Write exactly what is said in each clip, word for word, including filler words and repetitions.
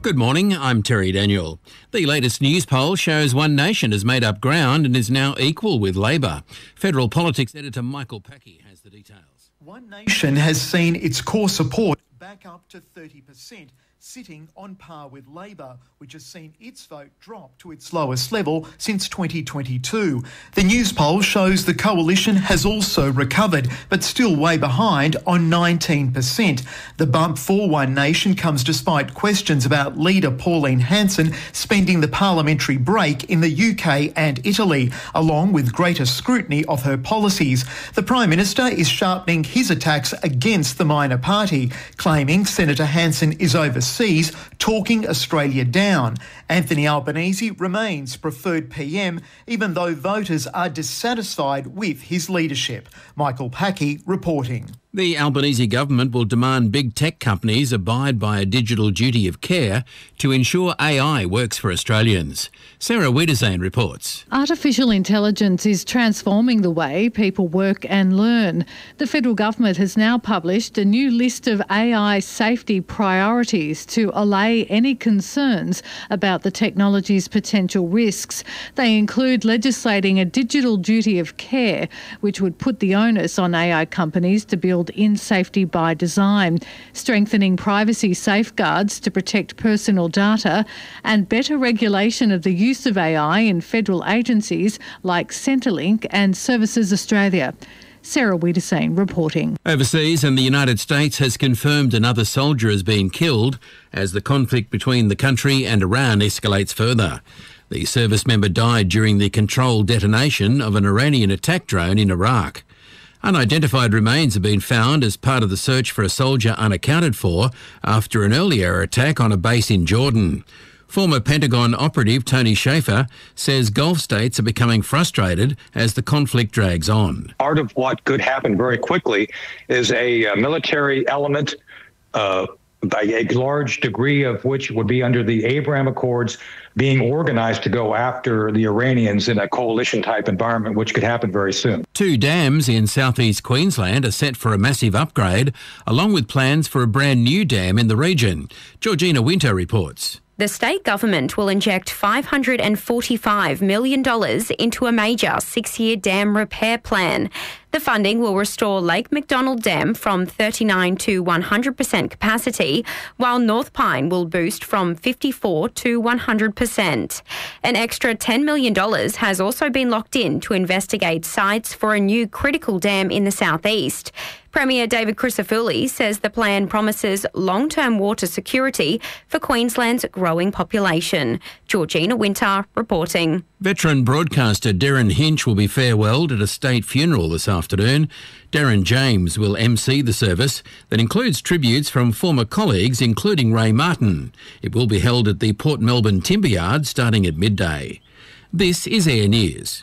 Good morning, I'm Terry Daniel. The latest news poll shows One Nation has made up ground and is now equal with Labor. Federal Politics editor Michael Packy has the details. One Nation has seen its core support back up to thirty percent, sitting on par with Labor, which has seen its vote drop to its lowest level since twenty twenty-two. The news poll shows the coalition has also recovered, but still way behind on nineteen percent. The bump for One Nation comes despite questions about leader Pauline Hanson spending the parliamentary break in the U K and Italy, along with greater scrutiny of her policies. The Prime Minister is sharpening his attacks against the minor party, claiming Senator Hanson is overseas, talking Australia down. Anthony Albanese remains preferred P M, even though voters are dissatisfied with his leadership. Michael Packy reporting. The Albanese government will demand big tech companies abide by a digital duty of care to ensure A I works for Australians. Sarah Wiedersane reports. Artificial intelligence is transforming the way people work and learn. The federal government has now published a new list of A I safety priorities to allay any concerns about the technology's potential risks. They include legislating a digital duty of care, which would put the onus on A I companies to build in safety by design, strengthening privacy safeguards to protect personal data, and better regulation of the use of A I in federal agencies like Centrelink and Services Australia. Sarah Wiedersane reporting. Overseas, and the United States has confirmed another soldier has been killed as the conflict between the country and Iran escalates further. The service member died during the controlled detonation of an Iranian attack drone in Iraq. Unidentified remains have been found as part of the search for a soldier unaccounted for after an earlier attack on a base in Jordan. Former Pentagon operative Tony Shaffer says Gulf states are becoming frustrated as the conflict drags on. Part of what could happen very quickly is a, a military element, uh, by a large degree of which would be under the Abraham Accords, being organized to go after the Iranians in a coalition-type environment, which could happen very soon. Two dams in southeast Queensland are set for a massive upgrade, along with plans for a brand new dam in the region. Georgina Winter reports. The state government will inject five hundred forty-five million dollars into a major six-year dam repair plan. The funding will restore Lake McDonald Dam from thirty-nine to one hundred percent capacity, while North Pine will boost from fifty-four to one hundred percent. An extra ten million dollars has also been locked in to investigate sites for a new critical dam in the southeast. Premier David Crisafulli says the plan promises long-term water security for Queensland's growing population. Georgina Winter reporting. Veteran broadcaster Darren Hinch will be farewelled at a state funeral this afternoon. Darren James will emcee the service that includes tributes from former colleagues, including Ray Martin. It will be held at the Port Melbourne Timber Yard starting at midday. This is Air News.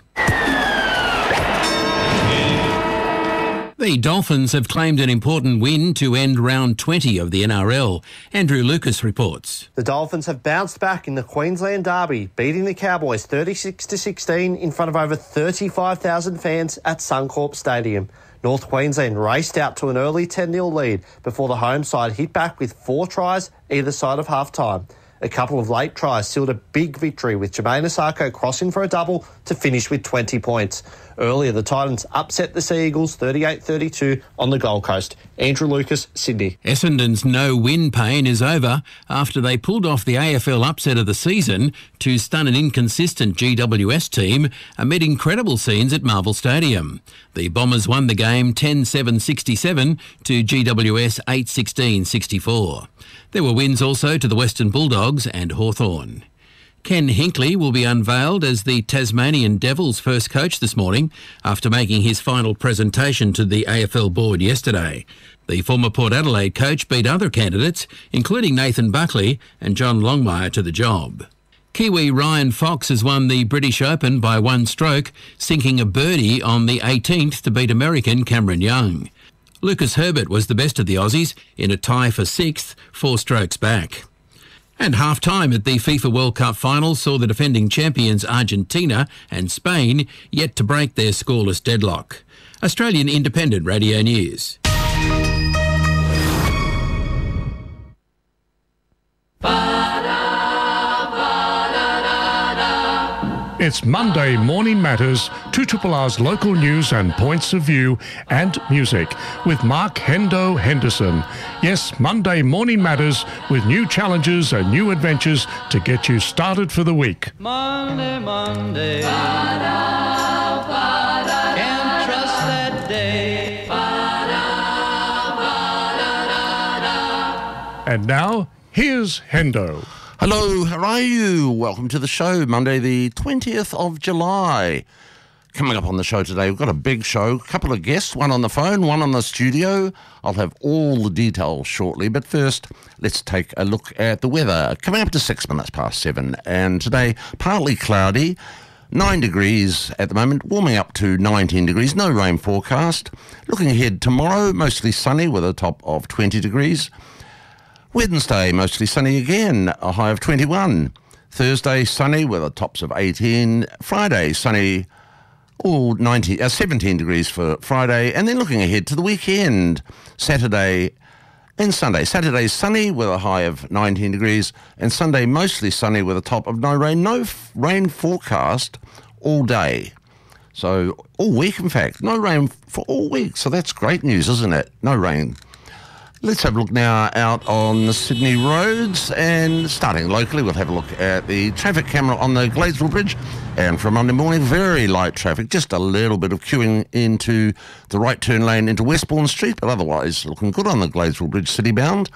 The Dolphins have claimed an important win to end round twenty of the N R L. Andrew Lucas reports. The Dolphins have bounced back in the Queensland Derby, beating the Cowboys thirty-six to sixteen in front of over thirty-five thousand fans at Suncorp Stadium. North Queensland raced out to an early ten nil lead before the home side hit back with four tries either side of half-time. A couple of late tries sealed a big victory, with Jermaine Osako crossing for a double to finish with twenty points. Earlier, the Titans upset the Sea Eagles thirty-eight thirty-two on the Gold Coast. Andrew Lucas, Sydney. Essendon's no-win pain is over after they pulled off the A F L upset of the season to stun an inconsistent G W S team amid incredible scenes at Marvel Stadium. The Bombers won the game ten seven sixty-seven to G W S eight sixteen sixty-four. There were wins also to the Western Bulldogs and Hawthorn. Ken Hinkley will be unveiled as the Tasmanian Devils' first coach this morning after making his final presentation to the A F L board yesterday. The former Port Adelaide coach beat other candidates, including Nathan Buckley and John Longmire, to the job. Kiwi Ryan Fox has won the British Open by one stroke, sinking a birdie on the eighteenth to beat American Cameron Young. Lucas Herbert was the best of the Aussies in a tie for sixth, four strokes back. And half-time at the FIFA World Cup final saw the defending champions Argentina and Spain yet to break their scoreless deadlock. Australian Independent Radio News. Ba-da. It's Monday Morning Matters, two Triple R's local news and points of view and music with Mark Hendo Henderson. Yes, Monday Morning Matters with new challenges and new adventures to get you started for the week. Monday, Monday, ba-da, ba-da, can't trust that day. Ba-da, ba-da, and now, here's Hendo. Hello, how are you? Welcome to the show, Monday the twentieth of July. Coming up on the show today, we've got a big show, a couple of guests, one on the phone, one on the studio. I'll have all the details shortly, but first, let's take a look at the weather. Coming up to six minutes past seven, and today, partly cloudy, nine degrees at the moment, warming up to nineteen degrees, no rain forecast. Looking ahead tomorrow, mostly sunny with a top of twenty degrees. Wednesday, mostly sunny again, a high of twenty-one. Thursday, sunny with a tops of eighteen. Friday, sunny, all nineteen, uh, seventeen degrees for Friday. And then looking ahead to the weekend, Saturday and Sunday. Saturday, sunny with a high of nineteen degrees. And Sunday, mostly sunny with a top of no rain. No f- rain forecast all day. So all week, in fact. No rain for all week. So that's great news, isn't it? No rain. Let's have a look now out on the Sydney roads, and starting locally, we'll have a look at the traffic camera on the Gladesville Bridge. And for Monday morning, very light traffic, just a little bit of queuing into the right turn lane into Westbourne Street, but otherwise looking good on the Gladesville Bridge city bound.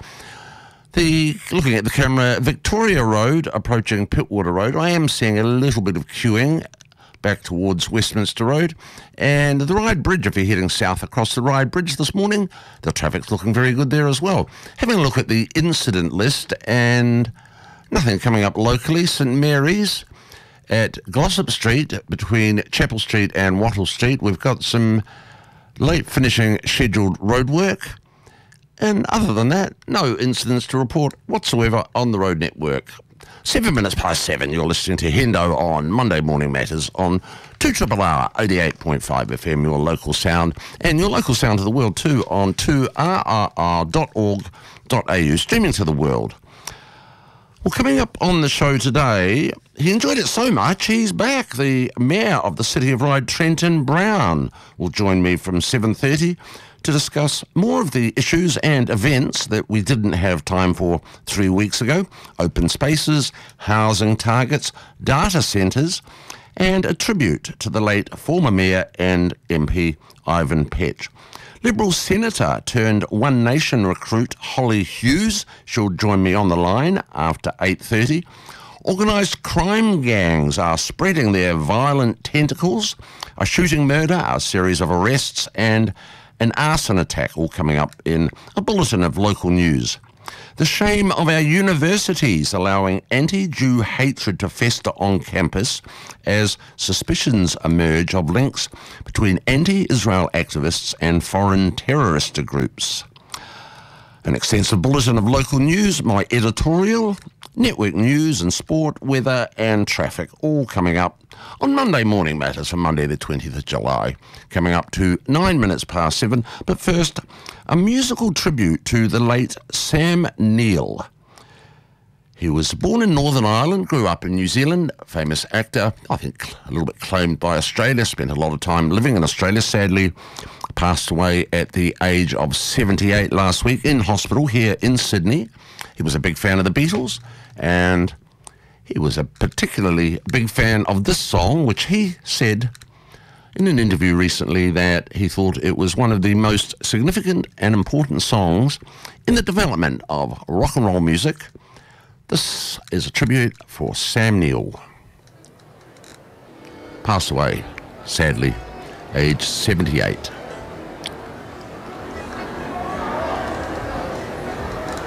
The looking at the camera, Victoria Road approaching Pittwater Road, I am seeing a little bit of queuing back towards Westminster Road. And the Ryde Bridge, if you're heading south across the Ryde Bridge this morning, the traffic's looking very good there as well. Having a look at the incident list, and nothing coming up locally. St Mary's at Glossop Street between Chapel Street and Wattle Street, we've got some late finishing scheduled roadwork. And other than that, no incidents to report whatsoever on the road network. Seven minutes past seven, you're listening to Hendo on Monday Morning Matters on two Triple R eighty-eight point five F M, your local sound, and your local sound to the world too on two R R R dot org dot A U, streaming to the world. Well, coming up on the show today, he enjoyed it so much, he's back. The Mayor of the City of Ryde, Trenton Brown, will join me from seven thirty to discuss more of the issues and events that we didn't have time for three weeks ago. Open spaces, housing targets, data centres, and a tribute to the late former Mayor and M P Ivan Petch. Liberal Senator turned One Nation recruit Holly Hughes, she'll join me on the line after eight thirty. Organised crime gangs are spreading their violent tentacles. A shooting murder, a series of arrests, and an arson attack, all coming up in a bulletin of local news. The shame of our universities allowing anti-Jew hatred to fester on campus as suspicions emerge of links between anti-Israel activists and foreign terrorist groups. An extensive bulletin of local news, my editorial, network news and sport, weather and traffic, all coming up on Monday Morning Matters for Monday the twentieth of July, coming up to nine minutes past seven. But first, a musical tribute to the late Sam Neill. He was born in Northern Ireland, grew up in New Zealand, famous actor, I think a little bit claimed by Australia, spent a lot of time living in Australia, sadly passed away at the age of seventy-eight last week in hospital here in Sydney. He was a big fan of the Beatles, and he was a particularly big fan of this song, which he said in an interview recently that he thought it was one of the most significant and important songs in the development of rock and roll music. This is a tribute for Sam Neill. Passed away, sadly, aged seventy-eight.